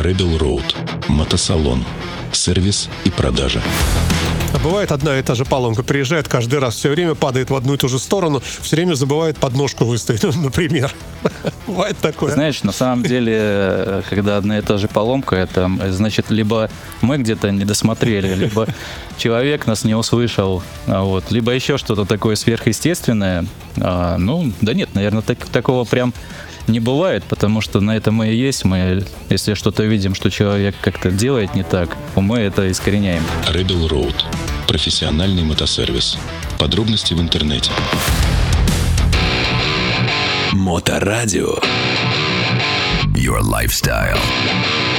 Rebel Road. Мотосалон. Сервис и продажа. А бывает, одна и та же поломка приезжает каждый раз, все время падает в одну и ту же сторону, все время забывает подножку выставить, например. Бывает такое. Знаешь, на самом деле, когда одна и та же поломка, это значит, либо мы где-то не досмотрели, либо человек нас не услышал, либо еще что-то такое сверхъестественное. Да нет, наверное, такого прям не бывает, потому что на это мы и есть. Мы, если что-то видим, что человек как-то делает не так, мы это искореняем. Rebel Road. Профессиональный мотосервис. Подробности в интернете. Моторадио. Your lifestyle.